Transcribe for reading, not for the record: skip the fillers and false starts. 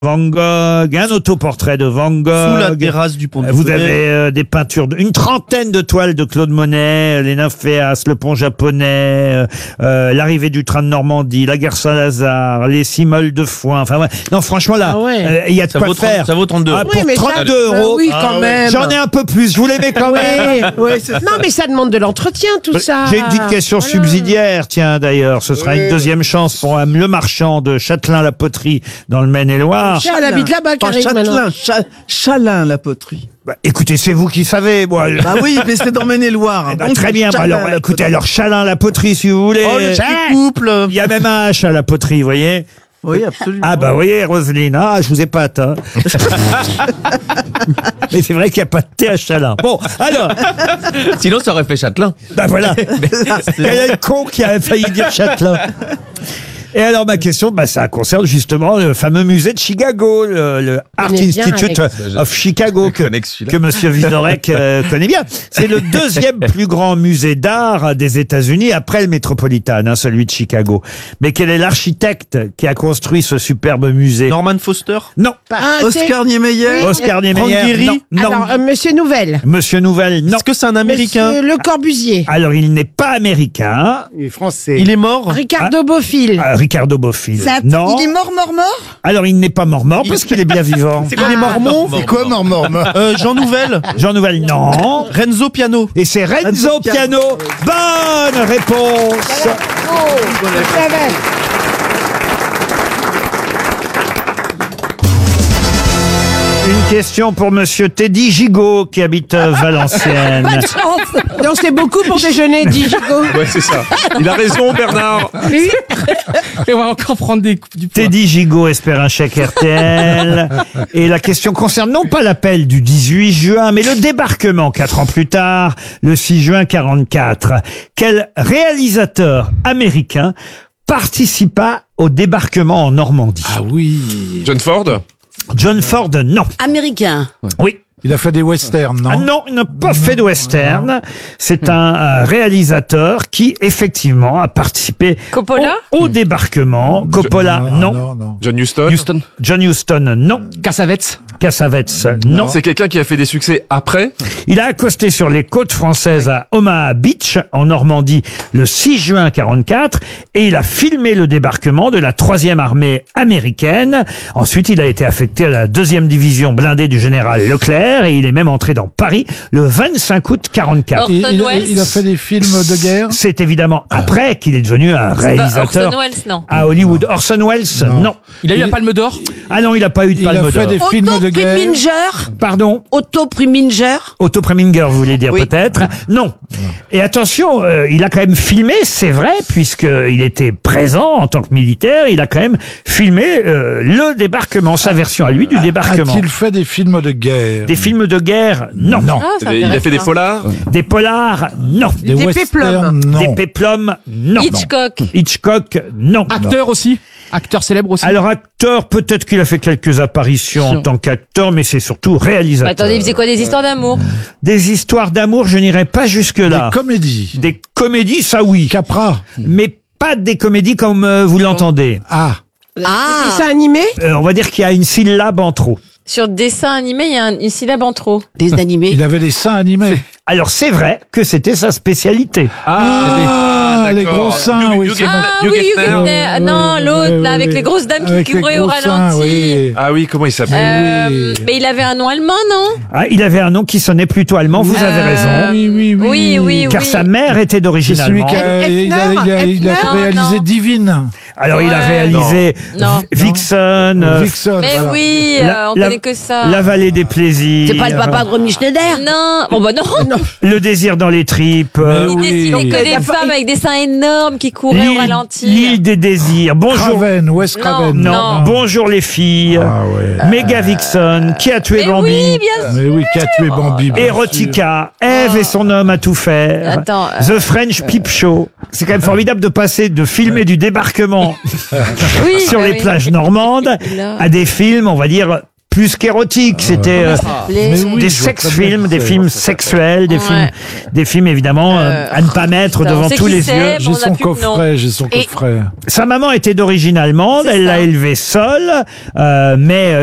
Van Gogh, un autoportrait de Van Gogh. Sous la terrasse du pont de Vous Fontenay. avez des peintures, une trentaine de toiles de Claude Monet, les Nymphéas, le pont japonais, l'arrivée du train de Normandie, la guerre Saint-Lazare, les Cimoles de Foin. Enfin, ouais. Non, franchement, là, il y a de quoi faire. Ça vaut 32 Ah, euros. pour 32 euros. Oui, quand même. J'en ai un peu plus. Vous l'aimez quand même? Non, mais ça demande de l'entretien, tout ça. J'ai une petite question subsidiaire, tiens, d'ailleurs. Ce sera une deuxième chance pour le marchand de Châtelain-la-Poterie dans le Maine-et-Loire. Elle habite là-bas, Karine, maintenant. Chalin, la poterie. Bah, écoutez, c'est vous qui savez, moi. Bah oui, mais c'est dans Maine-et-Loire. Eh ben, très bien. Bah, alors, écoutez, alors Chalin-la-Poterie, si vous voulez. Oh, le petit couple. Il y a même un H à la poterie, vous voyez. Oui, absolument. Ah bah vous voyez, Roselyne, je vous épate. Hein. Mais c'est vrai qu'il n'y a pas de thé à Chalin. Bon, alors, Sinon, ça aurait fait Châtelain. bah voilà. Quel est le con qui a failli dire Châtelain? Et alors ma question, ça concerne justement le fameux musée de Chicago, le Art connais bien, Institute of Chicago que Monsieur Vizorek connaît bien. C'est le deuxième plus grand musée d'art des États-Unis après le Metropolitan, celui de Chicago. Mais quel est l'architecte qui a construit ce superbe musée? Norman Foster. Non. Oscar Niemeyer. Oscar Niemeyer. Franck Gehry. Non. Non. Alors, Monsieur Nouvelle. Monsieur Nouvelle. Non. Est-ce que c'est un Américain? Monsieur Le Corbusier. Alors il n'est pas américain. Il est français. Il est mort? Ricardo Bofill. Ricardo Bofill. Non. Il est mort? Alors il n'est pas mort parce qu'il est bien vivant. C'est quoi les Mormons? C'est quoi mort? Jean Nouvel. Jean Nouvel, non. Renzo Piano. Et c'est Renzo Piano. Bonne réponse. Une question pour Monsieur Teddy Gigot qui habite Valenciennes. Non, c'est beaucoup pour déjeuner, dit Gigot. Ouais, c'est ça. Il a raison, Bernard. Oui. Et on va encore prendre du poids. Teddy Gigot espère un chèque RTL. Et la question concerne non pas l'appel du 18 juin, mais le débarquement 4 ans plus tard, le 6 juin 44. Quel réalisateur américain participa au débarquement en Normandie? Ah oui. John Ford. John Ford, non. Américain. Oui. Il a fait des westerns, non? Ah non, il n'a pas fait de western. C'est un réalisateur qui, effectivement, a participé Coppola au débarquement. Coppola, non. John Huston. Houston. John Huston, non. Cassavetes. Cassavetes, non. C'est quelqu'un qui a fait des succès après. Il a accosté sur les côtes françaises à Omaha Beach, en Normandie, le 6 juin 44, et il a filmé le débarquement de la 3e armée américaine. Ensuite, il a été affecté à la 2e division blindée du général Leclerc, et il est même entré dans Paris le 25 août 44. Il a fait des films de guerre? C'est évidemment après qu'il est devenu un réalisateur Orson Welles, non. à Hollywood. Orson Welles, non. Il a eu la Palme d'Or. Ah non, il n'a pas eu de Il a palme fait d'or. des films de guerre? Pardon? Otto Preminger. Otto Preminger, vous voulez dire peut-être? Non. Et attention, il a quand même filmé, c'est vrai, puisqu'il était présent en tant que militaire, il a quand même filmé le débarquement, sa version à lui du débarquement. A-t-il fait des films de guerre? Des films de guerre? Non. Non. Il a fait des polars. Des polars? Non. Des westerns? Des Non. péplums? Non. Hitchcock. Hitchcock? Non. Acteur aussi. Acteur célèbre aussi. Alors acteur, peut-être qu'il a fait quelques apparitions en tant qu'acteur, mais c'est surtout réalisateur. Attendez, il faisait quoi, des histoires d'amour? Des histoires d'amour, je n'irai pas jusque-là. Des comédies? Des comédies, ça oui. Capra? Mais pas des comédies comme vous l'entendez. Ah. Dessin animé? On va dire qu'il y a une syllabe en trop. Sur dessin animé, il y a une syllabe en trop. Des animés. Il avait des seins animés. Alors c'est vrai que c'était sa spécialité. Les gros seins, oui. Ah oui, Hugh Hefner. Non, l'autre, là, avec les grosses dames qui Avec les couraient au gros seins, ralenti. oui. Ah oui, comment il s'appelle? Mais il avait un nom allemand, non? Ah, il avait un nom qui sonnait plutôt allemand, vous avez raison. Oui. Car sa mère était d'origine C'est celui allemande. il a réalisé non. Divine. Alors il a Ouais. réalisé Non. Vixen, Vixen. Mais voilà. oui, on connaît que ça. La vallée des plaisirs. C'est pas le papa de Romy Schneider? Non. Oh bah non. Le désir dans les tripes. Il dessinait que des femmes avec des seins énormes qui couraient au ralenti. L'île des désirs. Bonjour. Craven, Wes Craven. Non. Bonjour les filles. Ah ouais. Méga Vixen. Qui a tué Mais Bambi? oui, bien sûr. Mais oui, qui a tué Bambi? bien Erotica, Ève et son homme à tout faire. Attends, The French Peep Show. C'est quand même formidable de passer de filmer du débarquement Oui, sur bah les oui. plages normandes Là. à des films, on va dire, plus qu'érotiques. C'était Mais oui, des je vois très bien sex-films, qui des c'est. films sexuels, des films évidemment à ne pas mettre putain, on devant sait tous qui les c'est, yeux. mais J'ai on a son plus de nom. coffret, j'ai son coffret. Sa maman était d'origine allemande, C'est elle ça. l'a élevé seule, mais